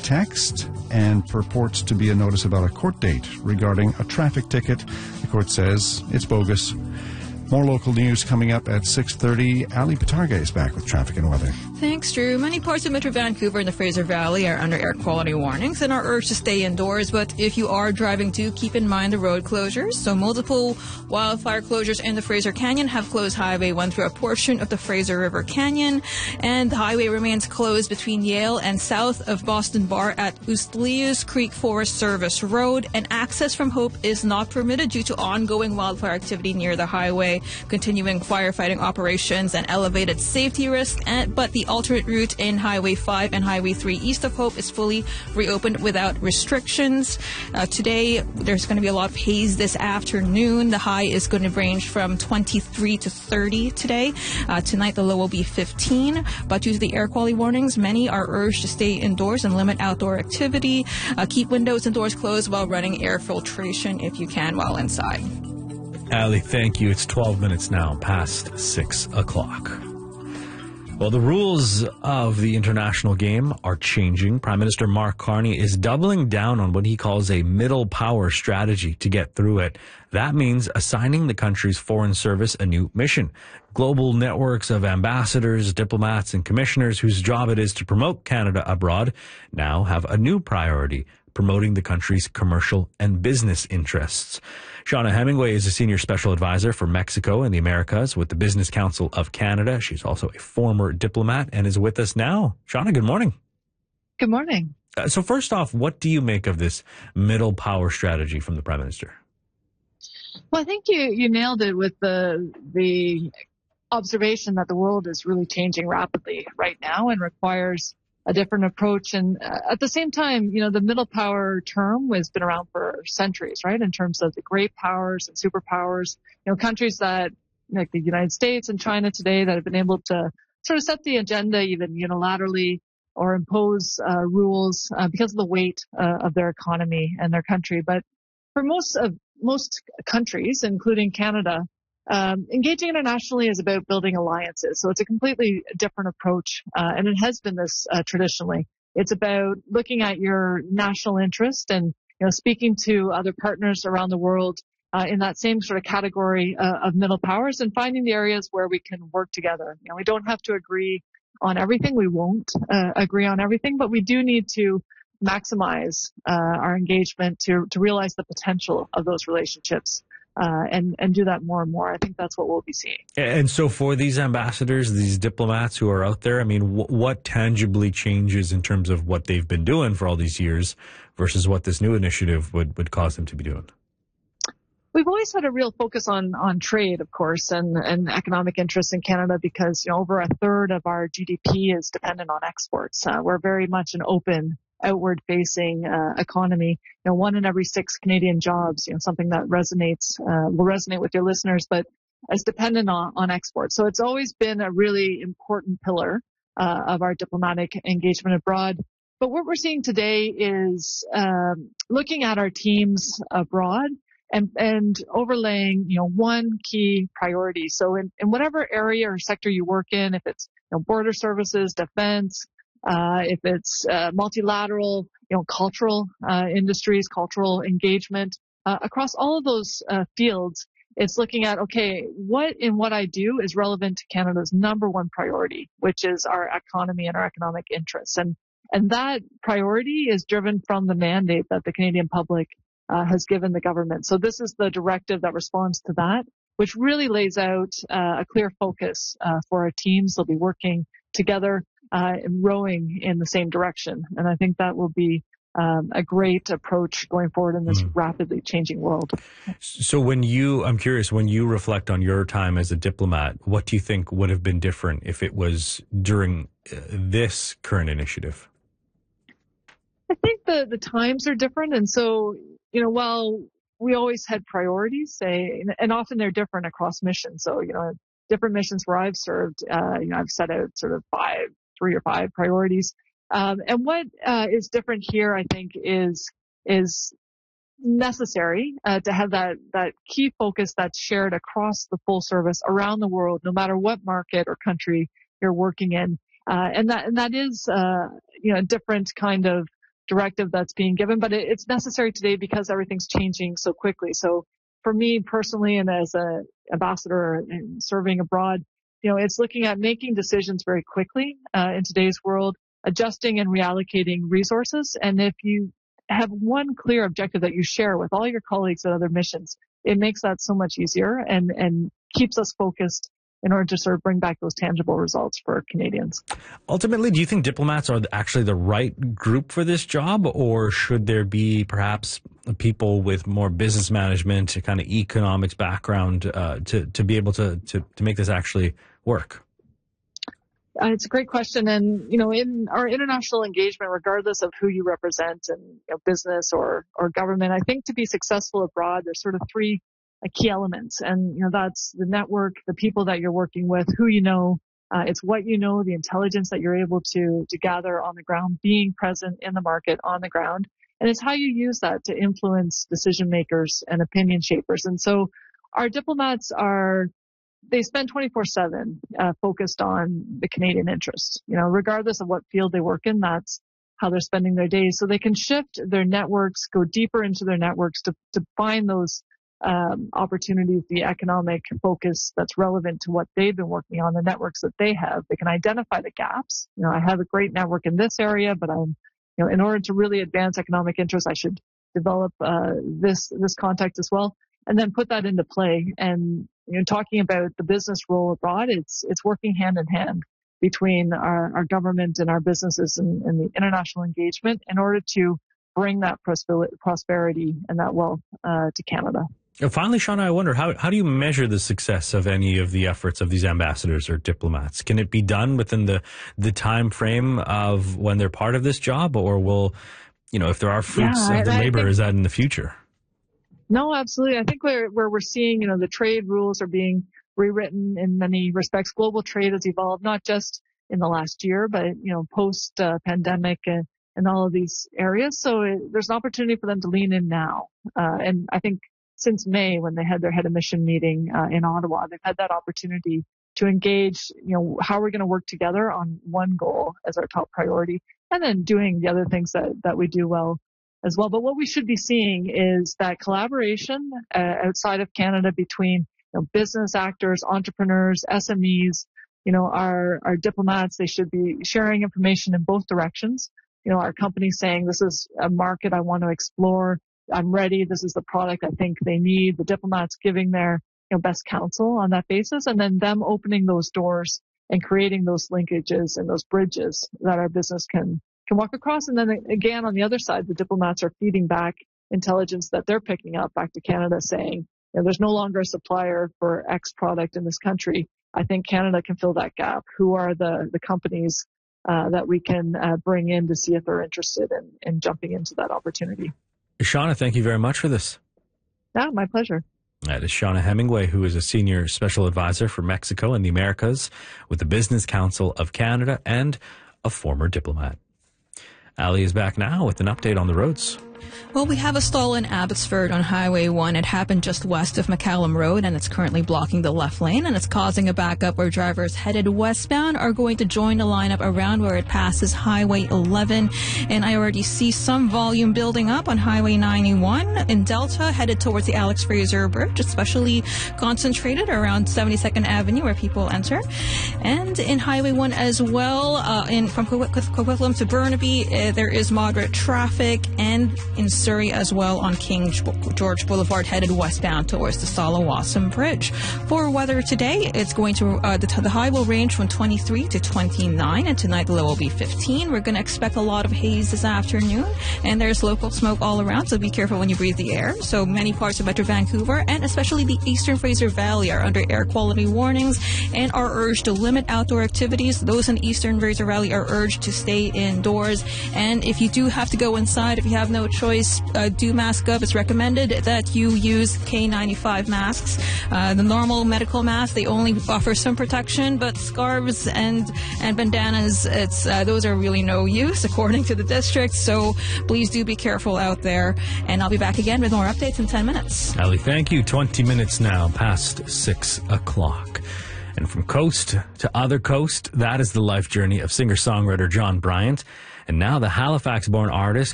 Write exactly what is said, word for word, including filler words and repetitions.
text and purports to be a notice about a court date regarding a traffic ticket. The court says it's bogus. More local news coming up at six thirty. Ali Patarga is back with traffic and weather. Thanks, Drew. Many parts of Metro Vancouver and the Fraser Valley are under air quality warnings and are urged to stay indoors. But if you are driving, do keep in mind the road closures. So multiple wildfire closures in the Fraser Canyon have closed Highway one through a portion of the Fraser River Canyon. And the highway remains closed between Yale and south of Boston Bar at Oostelius Creek Forest Service Road. And access from Hope is not permitted due to ongoing wildfire activity near the highway, continuing firefighting operations and elevated safety risk. And, but the alternate route in Highway five and Highway three east of Hope is fully reopened without restrictions. Uh, today, there's going to be a lot of haze this afternoon. The high is going to range from twenty-three to thirty today. Uh, tonight, the low will be fifteen. But due to the air quality warnings, many are urged to stay indoors and limit outdoor activity. Uh, keep windows and doors closed while running air filtration if you can while inside. Ali, thank you. It's twelve minutes now past six o'clock. Well, the rules of the international game are changing. Prime Minister Mark Carney is doubling down on what he calls a middle power strategy to get through it. That means assigning the country's foreign service a new mission. Global networks of ambassadors, diplomats, and commissioners whose job it is to promote Canada abroad now have a new priority: promoting the country's commercial and business interests. Shauna Hemingway is a senior special advisor for Mexico and the Americas with the Business Council of Canada. She's also a former diplomat and is with us now. Shauna, good morning. Good morning. Uh, so first off, what do you make of this middle power strategy from the Prime Minister? Well, I think you, you nailed it with the the observation that the world is really changing rapidly right now and requires a different approach. And uh, at the same time, you know, the middle power term has been around for centuries, right? In terms of the great powers and superpowers, you know, countries that, like the United States and China today, that have been able to sort of set the agenda even unilaterally or impose uh, rules uh, because of the weight uh, of their economy and their country. But for most of most countries, including Canada, Um, engaging internationally is about building alliances. So it's a completely different approach, uh, and it has been this uh, traditionally. It's about looking at your national interest and, you know, speaking to other partners around the world uh, in that same sort of category uh, of middle powers and finding the areas where we can work together. You know, we don't have to agree on everything. We won't uh, agree on everything, but we do need to maximize uh, our engagement to to realize the potential of those relationships. Uh, and, and do that more and more. I think that's what we'll be seeing. And so for these ambassadors, these diplomats who are out there, I mean, w- what tangibly changes in terms of what they've been doing for all these years versus what this new initiative would, would cause them to be doing? We've always had a real focus on, on trade, of course, and, and economic interests in Canada because, you know, over a third of our G D P is dependent on exports. Uh, we're very much an open, outward-facing uh, economy. You know, one in every six Canadian jobs, you know, something that resonates, uh, will resonate with your listeners, but is dependent on, on exports. So it's always been a really important pillar uh, of our diplomatic engagement abroad. But what we're seeing today is um, looking at our teams abroad and, and overlaying, you know, one key priority. So in, in whatever area or sector you work in, if it's, you know, border services, defense, Uh, if it's uh, multilateral, you know, cultural uh, industries, cultural engagement, uh, across all of those uh, fields, it's looking at, okay, what in what I do is relevant to Canada's number one priority, which is our economy and our economic interests. And, and that priority is driven from the mandate that the Canadian public uh, has given the government. So this is the directive that responds to that, which really lays out uh, a clear focus uh, for our teams. They'll be working together Uh, and rowing in the same direction. And I think that will be um, a great approach going forward in this mm. rapidly changing world. So when you, I'm curious, when you reflect on your time as a diplomat, what do you think would have been different if it was during uh, this current initiative? I think the, the times are different. And so, you know, while we always had priorities, say, and often they're different across missions. So, you know, different missions where I've served, uh, you know, I've set out sort of five, three or five priorities. Um, and what uh, is different here, I think, is is necessary uh, to have that that key focus that's shared across the full service around the world, no matter what market or country you're working in. Uh, and that and that is, uh, you know, a different kind of directive that's being given, but it, it's necessary today because everything's changing so quickly. So for me personally, and as a ambassador and serving abroad, you know, it's looking at making decisions very quickly uh, in today's world, adjusting and reallocating resources. And if you have one clear objective that you share with all your colleagues at other missions, it makes that so much easier and, and keeps us focused in order to sort of bring back those tangible results for Canadians. Ultimately, do you think diplomats are actually the right group for this job, or should there be perhaps people with more business management, kind of economics background uh, to, to be able to, to, to make this actually work? Uh, it's a great question. And, you know, in our international engagement, regardless of who you represent in you know, business or, or government, I think to be successful abroad, there's sort of three uh, key elements. And, you know, that's the network, the people that you're working with, who you know, uh, it's what you know, the intelligence that you're able to, to gather on the ground, being present in the market on the ground. And it's how you use that to influence decision makers and opinion shapers. And so our diplomats are, they spend twenty-four seven uh, focused on the Canadian interests. You know, regardless of what field they work in, that's how they're spending their days. So they can shift their networks, go deeper into their networks to, to find those um, opportunities, the economic focus that's relevant to what they've been working on, the networks that they have. They can identify the gaps. You know, I have a great network in this area, but I'm, you know, in order to really advance economic interests, I should develop uh, this this contact as well, and then put that into play. And you know, talking about the business role abroad, it's it's working hand in hand between our, our government and our businesses and, and the international engagement in order to bring that prosperity and that wealth uh, to Canada. And finally, Shauna, I wonder, how how do you measure the success of any of the efforts of these ambassadors or diplomats? Can it be done within the, the time frame of when they're part of this job, or will, you know, if there are fruits yeah, of the I, labor, I think, is that in the future? No, absolutely. I think where, where we're seeing, you know, the trade rules are being rewritten in many respects. Global trade has evolved, not just in the last year, but, you know, post uh, pandemic and, and all of these areas. So it, there's an opportunity for them to lean in now. Uh, and I think since May, when they had their head of mission meeting uh, in Ottawa, they've had that opportunity to engage, you know, how we're going to work together on one goal as our top priority, and then doing the other things that, that we do well as well. But what we should be seeing is that collaboration uh, outside of Canada between, you know, business actors, entrepreneurs, S M Es, you know, our, our diplomats. They should be sharing information in both directions. You know, our companies saying, this is a market I want to explore. I'm ready. This is the product I think they need. The diplomats giving their, you know, best counsel on that basis, and then them opening those doors and creating those linkages and those bridges that our business can can walk across. And then again, on the other side, the diplomats are feeding back intelligence that they're picking up back to Canada, saying, you know, there's no longer a supplier for X product in this country. I think Canada can fill that gap. Who are the, the companies uh, that we can uh, bring in to see if they're interested in, in jumping into that opportunity? Shauna, thank you very much for this. Yeah, my pleasure. That is Shauna Hemingway, who is a senior special advisor for Mexico and the Americas with the Business Council of Canada and a former diplomat. Ali is back now with an update on the roads. Well, we have a stall in Abbotsford on Highway one. It happened just west of McCallum Road, and it's currently blocking the left lane, and it's causing a backup where drivers headed westbound are going to join the lineup around where it passes Highway eleven. And I already see some volume building up on Highway ninety-one in Delta, headed towards the Alex Fraser Bridge, especially concentrated around seventy-second Avenue where people enter. And in Highway one as well, uh, in from Coquitlam to Burnaby, uh, there is moderate traffic, and in Surrey as well on King George Boulevard, headed westbound towards the Salawasam Bridge. For weather today, it's going to, uh, the, the high will range from twenty-three to twenty-nine, and tonight the low will be fifteen. We're going to expect a lot of haze this afternoon, and there's local smoke all around, so be careful when you breathe the air. So many parts of Metro Vancouver, and especially the Eastern Fraser Valley, are under air quality warnings and are urged to limit outdoor activities. Those in Eastern Fraser Valley are urged to stay indoors, and if you do have to go inside, if you have no choice, Uh, do mask up. It's recommended that you use K ninety-five masks. Uh, the normal medical masks, they only offer some protection, but scarves and and bandanas, it's uh, those are really no use according to the district. So please do be careful out there. And I'll be back again with more updates in ten minutes. Ali, thank you. twenty minutes now past six o'clock. And from coast to other coast, that is the life journey of singer-songwriter John Bryant. And now the Halifax-born artist